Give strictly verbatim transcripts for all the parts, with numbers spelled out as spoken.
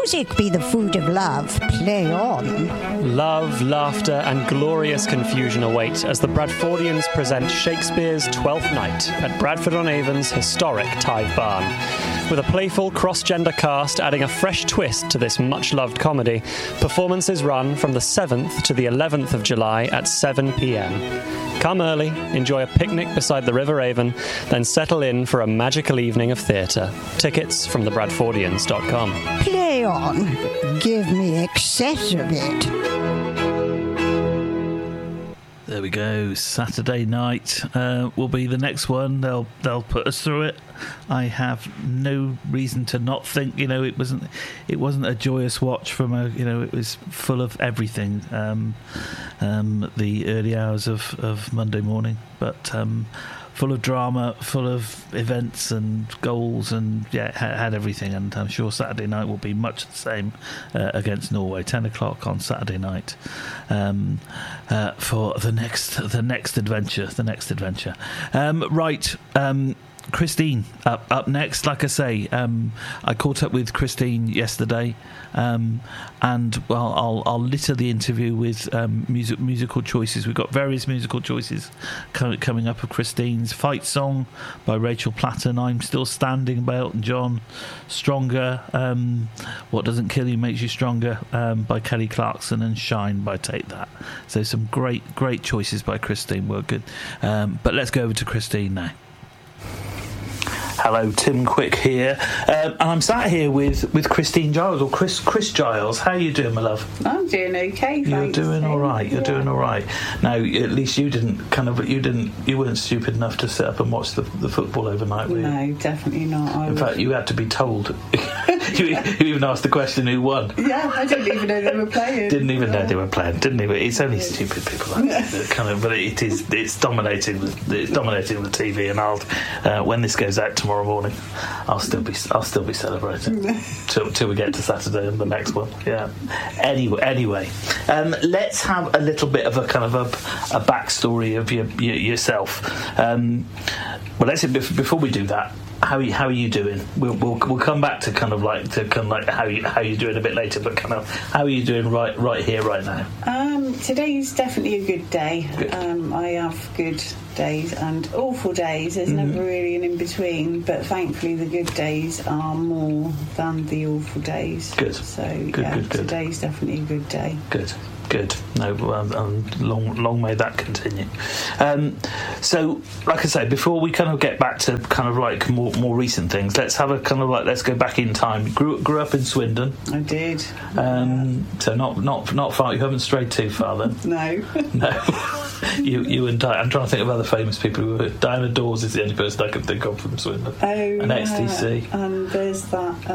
music be the food of love, play on. Love, laughter, and glorious confusion await as the Bradfordians present Shakespeare's Twelfth Night at Bradford-on-Avon's historic Tithe Barn. With a playful cross-gender cast adding a fresh twist to this much-loved comedy, performances run from the seventh to the eleventh of July at seven p.m. Come early, enjoy a picnic beside the River Avon, then settle in for a magical evening of theatre. Tickets from the bradfordians dot com. Play on. Give me excess of it. There we go. Saturday night uh, will be the next one. They'll they'll put us through it. I have no reason to not think. You know, it wasn't it wasn't a joyous watch from a. You know, it was full of everything. Um, um, the early hours of, of Monday morning, but. Um, Full of drama, full of events and goals, and yeah, it had everything. And I'm sure Saturday night will be much the same uh, against Norway. Ten o'clock on Saturday night um, uh, for the next, the next adventure. The next adventure. Um, right. Um, Christine up up next. Like I say, um, I caught up with Christine yesterday, um, and well, I'll I'll litter the interview with um, music musical choices. We've got various musical choices co- coming up of Christine's: Fight Song by Rachel Platten, I'm Still Standing by Elton John, Stronger, um, What Doesn't Kill You Makes You Stronger um, by Kelly Clarkson, and Shine by Take That. So some great great choices by Christine. Well, good. Um, but let's go over to Christine now. Hello, Tim Quick here, um, and I'm sat here with, with Christine Giles, or Chris Chris Giles. How are you doing, my love? I'm doing okay. You're thanks, doing all right. You're yeah. doing all right. Now, at least you didn't kind of you didn't you weren't stupid enough to sit up and watch the, the football overnight, were you? No, definitely not. I In was... fact, you had to be told. you, you even asked the question who won. Yeah, I didn't even know they were playing. Didn't even yeah. know they were playing. Didn't even. It's only stupid people like that, kind of. But it is. It's dominating. The, it's dominating the T V. And I'll uh, when this goes out tomorrow morning, I'll still be. I'll still be celebrating till, till we get to Saturday and the next one. Yeah. Anyway, anyway, um, let's have a little bit of a kind of a, a backstory of your, your yourself. Um, well, let's before we do that. How are you, how are you doing? We'll, we'll we'll come back to kind of like to kind of like how you how you're doing a bit later, but kind of how are you doing right right here right now? Um, today's definitely a good day. Good. Um, I have good days and awful days. There's Mm-hmm. never really an in between, but thankfully the good days are more than the awful days. Good. So Good, yeah, good, good. today's definitely a good day. Good. Good. No, um, um, long, long may that continue. Um, so, like I say, before we kind of get back to kind of like more, more recent things, let's have a kind of like let's go back in time. Grew, grew up in Swindon. I did. Um, so not, not, not far. You haven't strayed too far then. No. No. you, you and Di- I'm trying to think of other famous people. Who were, Diana Dawes is the only person I can think of from Swindon. Oh, and yeah. X T C. And there's that.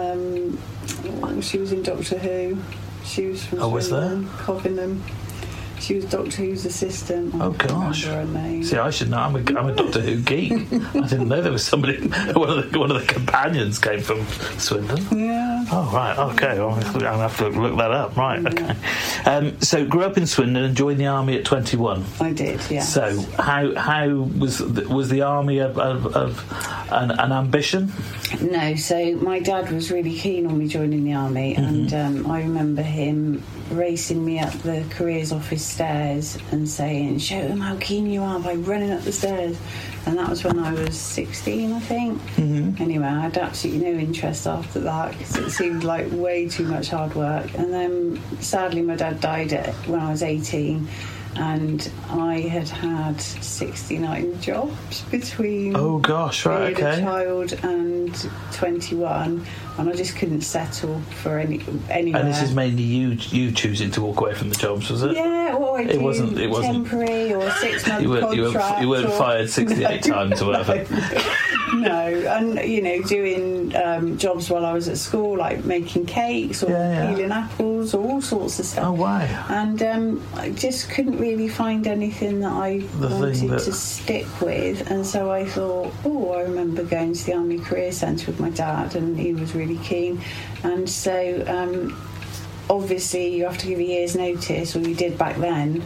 Um, she was in Doctor Who. She was from Oh, was there? Covenham. She was Doctor Who's assistant. I Oh can't gosh! remember her name. See, I should know. I'm a, I'm a Doctor Who geek. I didn't know there was somebody. One of the one of the companions came from Swindon. Yeah. Oh right, okay. Well, I'm gonna have to look that up. Right, okay. Um, so, grew up in Swindon and joined the army at twenty-one. I did. Yeah. So, how how was the, was the army of, of, of an, an ambition? No, so my dad was really keen on me joining the army, Mm-hmm. and um, I remember him racing me up the careers office stairs and saying, "Show them how keen you are by running up the stairs." And that was when I was sixteen, I think. Mm-hmm. Anyway, I had absolutely no interest after that because it seemed like way too much hard work. And then, sadly, my dad died at, when I was eighteen. And I had had sixty-nine jobs between Oh gosh, right, being okay. a child and twenty-one, and I just couldn't settle for any anywhere. And this is mainly you you choosing to walk away from the jobs, was it? Yeah, or I It do wasn't- it wasn't- temporary or six month You weren't, you weren't, contract. you weren't or, fired sixty-eight times or whatever. No, and you know, doing um, jobs while I was at school, like making cakes or Yeah, yeah. peeling apples or all sorts of stuff. Oh wow! And um, I just couldn't really find anything that I The thing wanted that- to stick with, and so I thought, oh, I remember going to the Army Career Centre with my dad, and he was really keen, and so um, obviously you have to give a year's notice, or you did back then,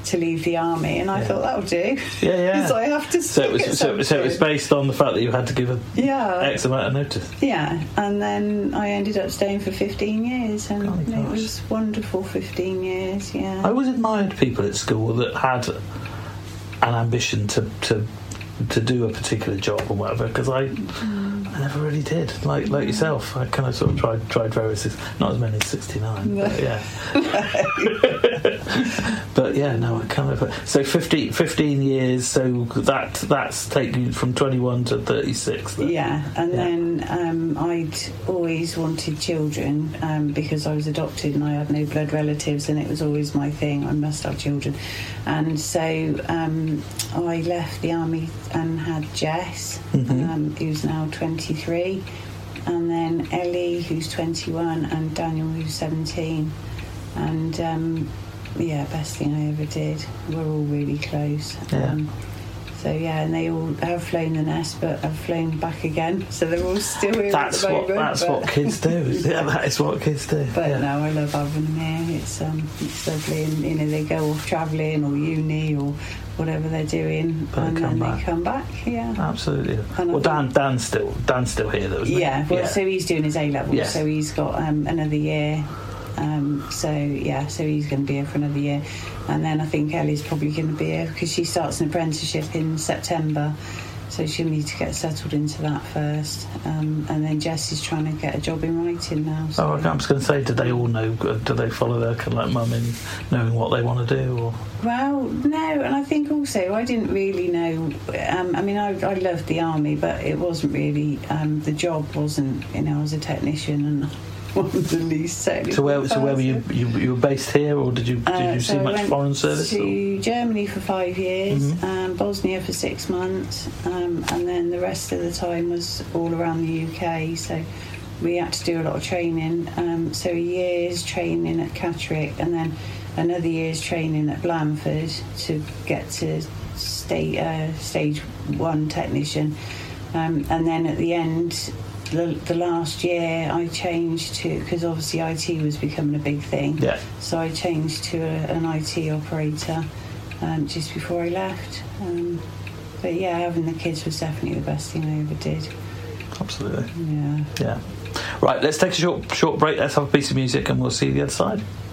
to leave the army, and I Yeah. thought that'll do. Yeah, yeah. So I have to. So it was. stick at So, so it was something. based on the fact that you had to give a Yeah. X amount of notice. Yeah, and then I ended up staying for fifteen years, and Golly it gosh. was wonderful. Fifteen years, yeah. I always admired people at school that had an ambition to to, to do a particular job or whatever, because I I never really did. Like like yourself, I kind of sort of tried tried various things. Not as many as sixty-nine, but yeah. But yeah, no, I kind of. So fifteen, fifteen years. So that that's taken you from twenty-one to thirty-six. Then. Yeah, and Yeah. then um, I'd always wanted children um, because I was adopted and I had no blood relatives, and it was always my thing. I must have children, and so um, I left the army and had Jess, Mhm. um, who's now twenty-three, and then Ellie, who's twenty-one, and Daniel, who's seventeen, and. Um, Yeah, best thing I ever did. We're all really close. Yeah. Um, so yeah, and they all have flown the nest, but have flown back again. So they're all still here That's at the what moment. that's but, what kids do. Yeah, that is what kids do. But yeah. no, I love having them here. It's um, it's lovely, and you know they go off travelling or uni or whatever they're doing, But they and come then back. they come back. Yeah. Absolutely. And I Well, Dan, think- Dan's still Dan's still here, though, isn't he? Yeah, well, so he's doing his A levels, Yeah. so he's got um, another year. Um, so yeah, so he's going to be here for another year, and then I think Ellie's probably going to be here because she starts an apprenticeship in September, so she'll need to get settled into that first. Um, and then Jess is trying to get a job in writing now. So. Oh, I was going to say, do they all know? Do they follow their kind of like mum in knowing what they want to do? Or Well, no, and I think also I didn't really know. Um, I mean, I, I loved the army, but it wasn't really um, the job wasn't. You know, I was a technician and one of the least technical. so where? So where were you, person. you? You were based here, or did you? Did Uh, you so see I much went foreign service? or- To Germany for five years, Mhm. um, Bosnia for six months, um, and then the rest of the time was all around the U K. So we had to do a lot of training. Um, so a year's training at Catterick, and then another year's training at Blandford to get to state uh, stage one technician, um, and then at the end. The, the last year I changed to, because obviously I T was becoming a big thing, Yeah. so I changed to a, an I T operator um, just before I left. Um, but yeah, having the kids was definitely the best thing I ever did. Absolutely. Yeah. Yeah. Right. Let's take a short short break. Let's have a piece of music, and we'll see you the other side.